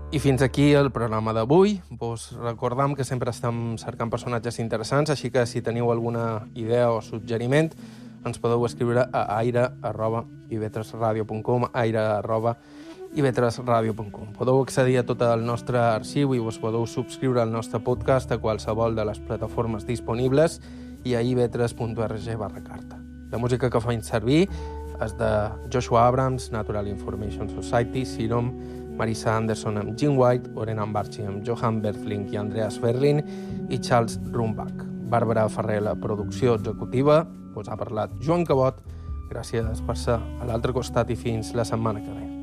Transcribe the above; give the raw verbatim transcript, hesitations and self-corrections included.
I fins aquí el programa d'avui. Vos recordam que sempre estem cercant personatges interessants, així que si teniu alguna idea o suggeriment, ens podeu escriure a aire arroba i ve tres radio punt com, aire arroba i ve tres radio punt com. Podeu accedir a tot el nostre arxiu i vos podeu subscriure al nostre podcast a qualsevol de les plataformes disponibles i a i ve tres punt org barra carta. La música que faig servir és de Joshua Abrams, Natural Information Society, Serum, Marisa Anderson amb Jim White, Orena Barchi amb Johan Berthling i Andreas Berlin i Charles Rumbach. Bàrbara Ferrer, la producció executiva, us ha parlat Joan Cabot. Gràcies per ser a l'altre costat i fins la setmana que ve.